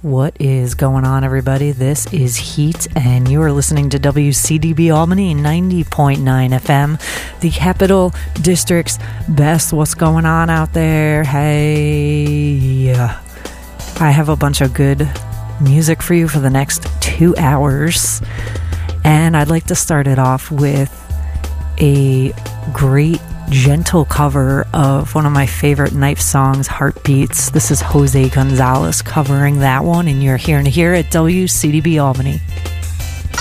What is going on, everybody? This is Heat, and you are listening to WCDB Albany 90.9 FM, the Capital District's best. What's going on out there? Hey, I have a bunch of good music for you for the next 2 hours, and I'd like to start it off with a great gentle cover of one of my favorite Knife songs, Heartbeats. This is Jose Gonzalez covering that one, and you're hearing it here at WCDB Albany.